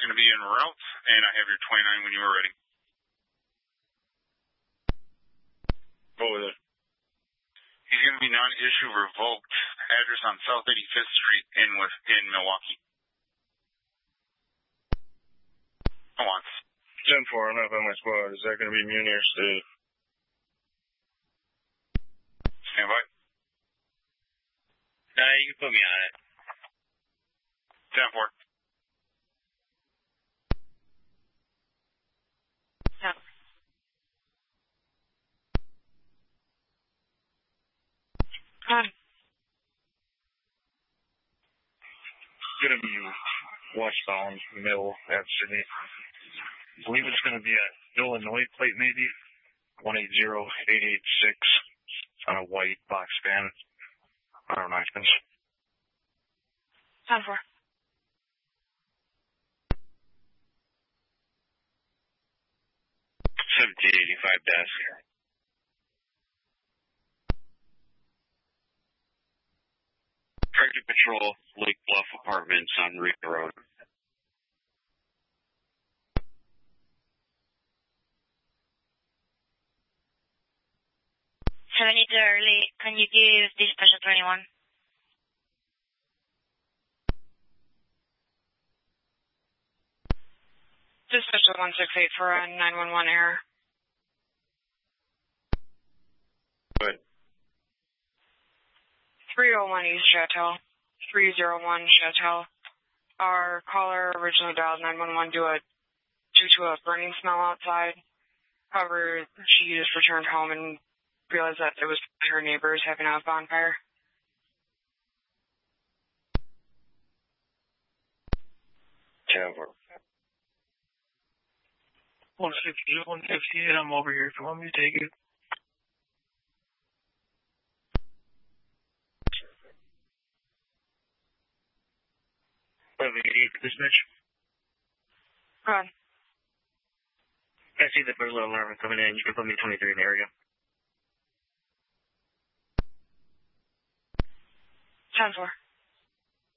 going to be en route, and I have your 29 when you are ready. Go with it. He's going to be non-issue revoked. Address on South 85th Street in Milwaukee. Go on. 10-4, I'm not by my squad. Is that going to be Muni or State? Stand by. You can put me on it. 10-4. No. Going to be westbound, middle at Sydney. I believe it's going to be an Illinois plate, maybe. 180886 on a white box van. I don't know. 10-4. 1785 desk. Tractor Patrol, Lake Bluff Apartments on Rica Road. Early. Can you give this special 21? This special 168 for a 911 error. Good. 301 East Chateau. 301 Chateau. Our caller originally dialed 911 due to a burning smell outside. However, she just returned home and realized that it was her neighbors having a bonfire. Tower. 158, I'm over here if you want me to take it. Dispatch. Go ahead. I see the burglar alarm coming in. You can put me 23 in the area. 10-4.